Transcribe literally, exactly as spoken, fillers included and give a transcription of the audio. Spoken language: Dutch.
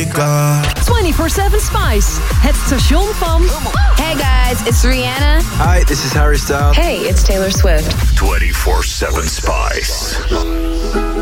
vierentwintig zeven Spice, het station van... Hey guys, it's Rihanna. Hi, this is Harry Styles. Hey, it's Taylor Swift. twenty-four seven Spice.